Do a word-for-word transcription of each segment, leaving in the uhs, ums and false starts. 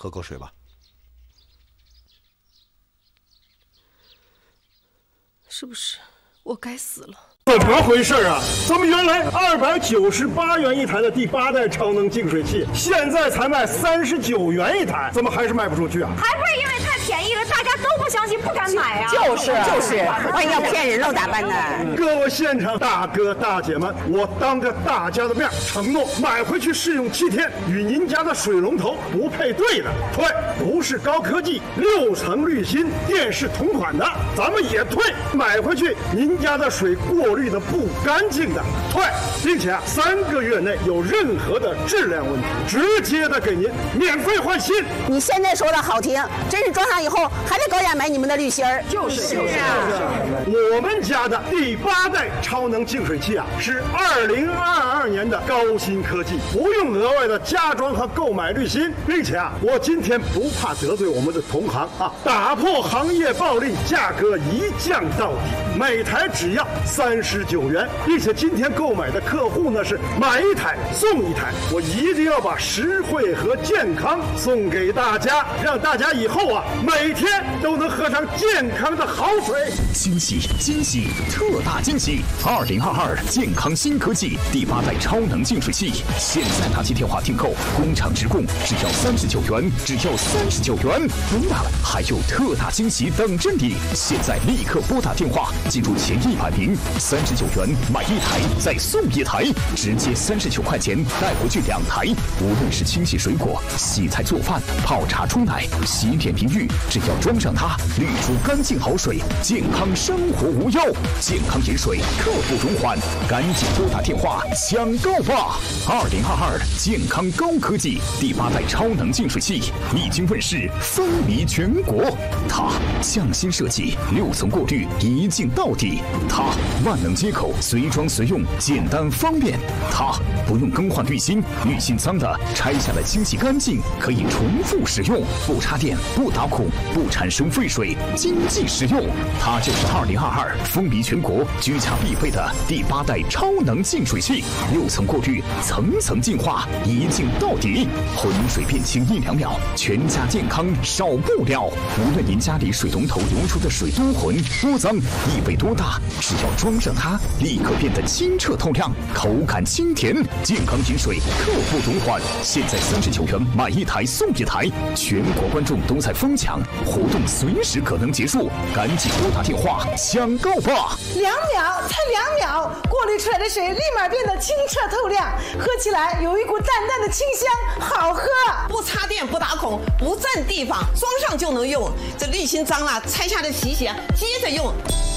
喝口水吧。 是不是我该死了？ 怎么回事啊？咱们原来二百九十八元一台的第八代超能净水器，现在才卖三十九元一台，怎么还是卖不出去啊？ 还不是因为太便宜了，大家都不相信，不敢买啊！ 就是就是，万一要骗人喽咋办呢？ 各位现场大哥大姐们，我当着大家的面承诺，买回去试用七天，与您家的水龙头不配对的退，不是高科技六层滤芯电视同款的咱们也退，买回去您家的水过滤的不干净的退，并且啊三个月内有任何的质量问题，直接的给您免费换新。 你现在说的好听，真是装上以后还得高价买你们的滤芯儿。 就是就是啊！我们家的第八代超能净水器啊，是二零二二年的高新科技，不用额外的加装和购买滤芯，并且啊，我今天不怕得罪我们的同行啊，打破行业暴利，价格一降到底，每台只要三十九元，并且今天购买的客户呢是买一台送一台，我一定要把实惠和健康送给大家，让大家以后啊每天都能喝上健康的好水。 惊喜惊喜特大惊喜！二零二二健康新科技第八代超能净水器，现在打起电话订购，工厂直供，只要三十九元，只要三十九元。不大了，还有特大惊喜等着你！现在立刻拨打电话，记住前一百名，三十九元买一台再送一台，直接三十九块钱带回去两台。无论是清洗水果、洗菜做饭、泡茶冲奶、洗脸淋浴，只要装上它，滤出干净好水，健康生活无忧。健康饮水刻不容缓，赶紧拨打电话抢购吧！二零二二健康高科技第八代超能净水器已经问世，风靡全国。它匠心设计，六层过滤，一镜到底。它万能接口，随装随用，简单方便。它不用更换滤芯，滤芯脏的拆下来清洗干净，可以重复使用，不插电，不打孔，不产生废水，经济实用。它就是二零二二风靡全国、居家必备的第八代超能净水器，六层过滤，层层净化，一镜到底，浑水变清一两秒，全家健康少不了。无论您家里水龙头流出的水多浑多脏，异味多大，只要装上它，立刻变得清澈透亮，口感清甜，健康饮水刻不容缓。现在三十九元买一台送一台，全国观众都在疯抢，活动随时可能结束，赶紧拨打电话抢购吧！ 两秒，才两秒，过滤出来的水立马变得清澈透亮，喝起来有一股淡淡的清香，好喝。 不插电，不打孔，不占地方，装上就能用。这滤芯脏了，拆下来洗洗，接着用。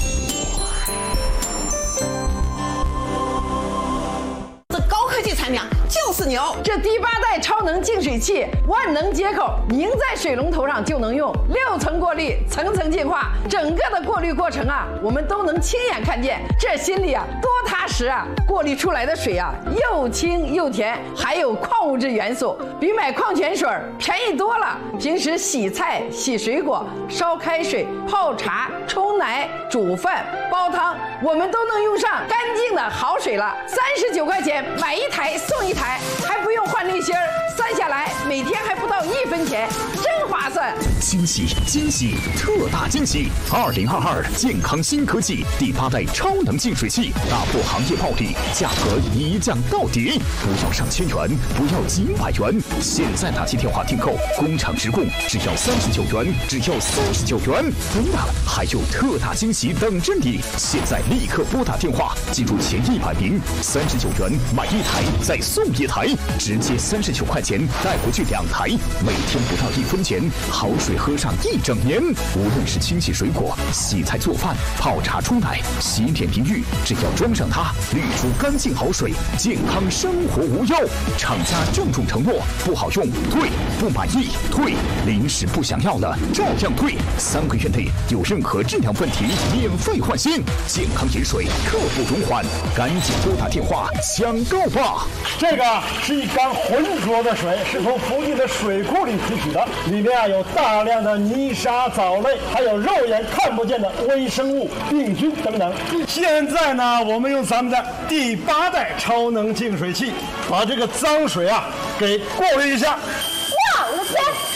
这高科技产品就是牛！ 这第八代超能净水器，万能接口，拧在水龙头上就能用，六层过滤，层层净化，整个的过滤过程啊，我们都能亲眼看见，这心里啊多踏实啊！过滤出来的水啊，又清又甜，还有矿物质元素，比买矿泉水便宜多了。平时洗菜、洗水果、烧开水、泡茶、冲奶、煮饭、煲汤，我们都能用上干净的好水了。三十九块钱买一台送一台，还不用换滤芯儿，算下来每天还不到一分钱，真划算！ 惊喜惊喜特大惊喜！二零二二健康新科技第八代超能净水器，打破行业暴利，价格一降到底，不要上千元，不要几百元，现在打起电话订购，工厂直供，只要三十九元，只要三十九元。不大了，还有特大惊喜等着你！现在立刻拨打电话，记住前一百名，三十九元买一台再送一台，直接三十九块钱带回去两台，每天不到一分钱，好水喝上一整年。无论是清洗水果、洗菜做饭、泡茶冲奶、洗脸淋浴，只要装上它，滤出干净好水，健康生活无忧。厂家郑重承诺，不好用退，不满意退，临时不想要了照样退，三个月内有任何质量问题免费换新。健康饮水刻不容缓，赶紧拨打电话抢购吧！ 这个是一缸浑浊的水，是从福地的水库里提取的，里面啊有大量的泥沙、藻类，还有肉眼看不见的微生物、病菌等等。现在呢，我们用咱们的第八代超能净水器，把这个脏水啊给过滤一下。 哇，我的天！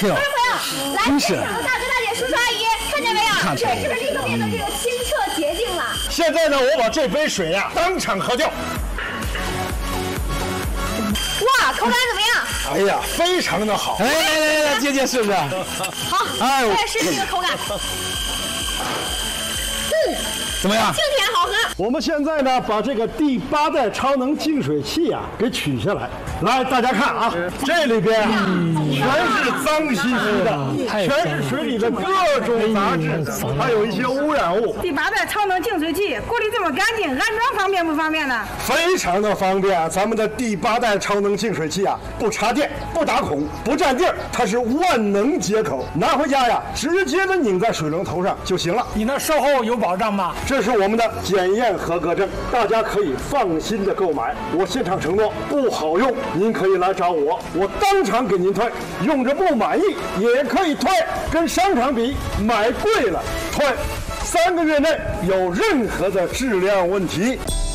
听， 来，现场的大哥大姐、叔叔阿姨，看见没有？水是不是立刻变得这个清澈洁净了？ 现在呢，我把这杯水呀、啊、当场喝掉。 哇，口感怎么样？ 哎呀，非常的好。 哎来来来，姐姐试试。 好，哎，我来试试这个口感。嗯， 怎么样？ 清甜好喝。 我们现在呢，把这个第八代超能净水器啊给取下来。来，大家看啊，这里边啊全是脏兮兮的，全是水里的各种杂质，还有一些污染物。 第八代超能净水器过滤这么干净，安装方便不方便呢？ 非常的方便。咱们的第八代超能净水器啊，不插电，不打孔，不占地儿，它是万能接口，拿回家呀，直接的拧在水龙头上就行了。 你那售后有保障吗？ 这是我们的检验合格证，大家可以放心的购买。我现场承诺，不好用您可以来找我，我当场给您退。用着不满意也可以退，跟商场比买贵了退。三个月内有任何的质量问题，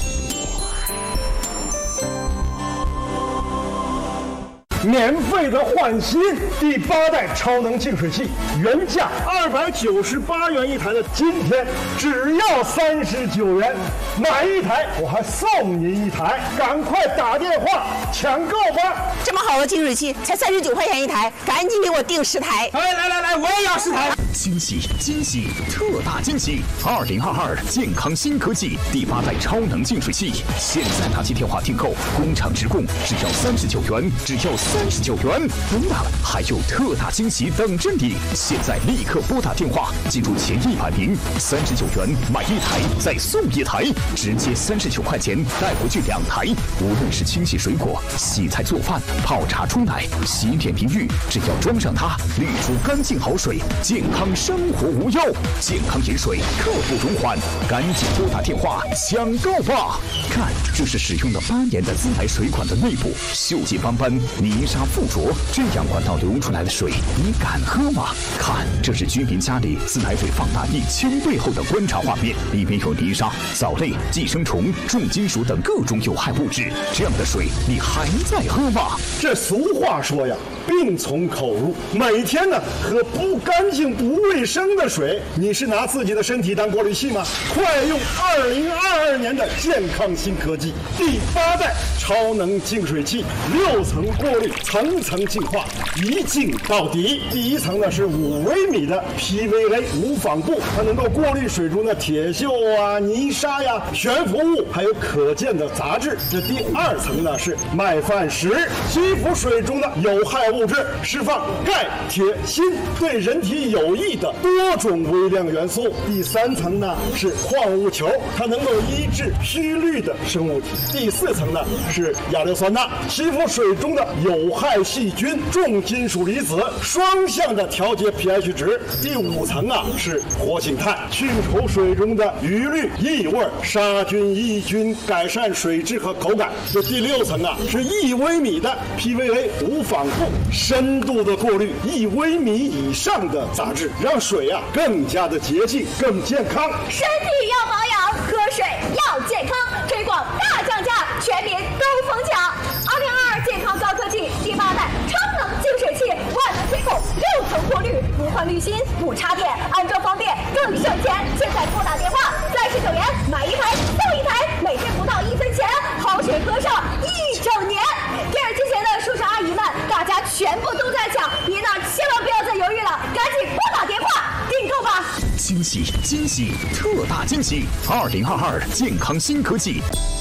免费的换新第八代超能净水器，原价二百九十八元一台的，今天只要三十九元，买一台我还送您一台，赶快打电话抢购吧！ 这么好的净水器才三十九块钱一台，赶紧给我订十台！ 哎，来来来，我也要十台！ 惊喜惊喜特大惊喜！二零二二健康新科技第八代超能净水器，现在拿起电话订购，工厂直供，只要三十九元，只要三十九元，不大了，还有特大惊喜等着你！现在立刻拨打电话，记住前一百名，三十九元买一台再送一台，直接三十九块钱带回去两台。无论是清洗水果、洗菜做饭、泡茶冲奶、洗脸淋浴，只要装上它，滤出干净好水，健康生活无忧。健康饮水刻不容缓，赶紧拨打电话抢购吧！看，这是使用了八年的自来水管的内部，锈迹斑斑，泥沙附着，这样管道流出来的水，你敢喝吗？看，这是居民家里自来水放大一千倍后的观察画面，里面有泥沙、藻类、寄生虫、重金属等各种有害物质，这样的水你还在喝吗？ 这俗话说呀，病从口入，每天呢喝不干净不卫生的水，你是拿自己的身体当过滤器吗？快用二零二二年的健康新科技第八代超能净水器，六层过滤，层层净化，一净到底。第一层呢是五微米的 P V A 无纺布，它能够过滤水中的铁锈啊、泥沙呀、悬浮物，还有可见的杂质。这第二层呢是麦饭石，吸附水中的有害物质，释放钙、铁、锌，对人体有益的多种微量元素。第三层呢是矿物球，它能够抑制虚氯的生物体。第四层呢是亚硫酸钠，吸附水中的有害细菌、重金属离子，双向的调节 pH 值。第五层啊是活性炭，去除水中的余氯、异味、杀菌抑菌，改善水质和口感。这第六层啊是一微米的 P V A 无纺布，深度的过滤一微米以上的杂质，让水啊更加的洁净、更健康。 身体要保养，喝水要健康，推广大降价，全民都疯抢。二零二二健康高科技第八代超能净水器，万能接口，六层过滤，不换滤芯，不插电，安装方便，更省钱。现在拨打电话，三十九元买一台送一台，每天不到一分钱，好水喝上一整年。电视机前的叔叔阿姨们，大家全部都在抢，您呢千万不要再犹豫了，赶紧拨打电话订购吧！ 惊喜惊喜特大惊喜！二零二二健康新科技。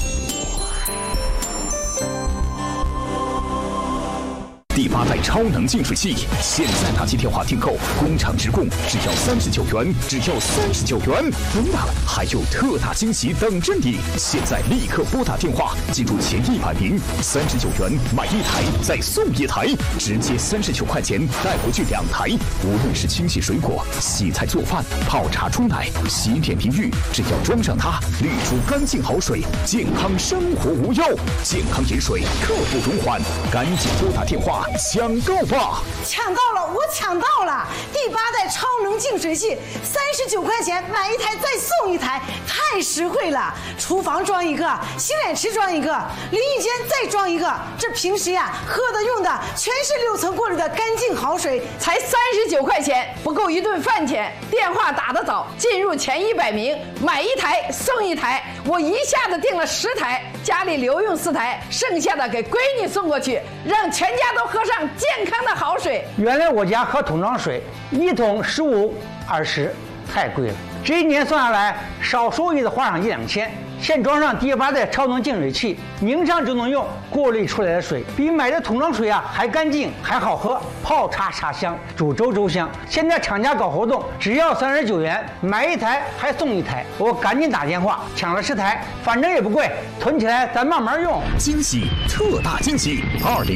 第八代超能净水器，现在拿起电话订购，工厂直供，只要三十九元，只要三十九元，不大了，还有特大惊喜等着你！现在立刻拨打电话，记住前一百名，三十九元买一台再送一台，直接三十九块钱带回去两台。无论是清洗水果、洗菜做饭、泡茶冲奶、洗脸淋浴，只要装上它，滤出干净好水，健康生活无忧。健康饮水刻不容缓，赶紧拨打电话抢购吧！ 抢购了我抢到了第八代超能净水器，三十九块钱买一台再送一台，太实惠了。厨房装一个，洗脸池装一个，淋浴间再装一个。这平时呀喝的用的全是六层过滤的干净好水， 才三十九块钱，不够一顿饭钱。电话打得早，进入前一百名，买一台送一台。我一下子订了十台，家里留用四台，剩下的给闺女送过去，让全家都喝上健康的好水。 原来我家喝桶装水，一桶十五、二十，太贵了。这一年算下来，少收益的花上一两千。现装上第八代超能净水器，拧上就能用，过滤出来的水比买的桶装水啊还干净还好喝，泡茶茶香，煮粥粥香。现在厂家搞活动，只要三十九元，买一台还送一台。我赶紧打电话抢了十台，反正也不贵，囤起来咱慢慢用。 惊喜特大惊喜！二零。